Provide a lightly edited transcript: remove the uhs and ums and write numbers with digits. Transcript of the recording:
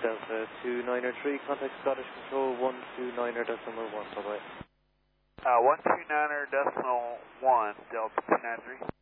Delta 293, contact Scottish Control 129.1, bye-bye. 129.1, Delta 293.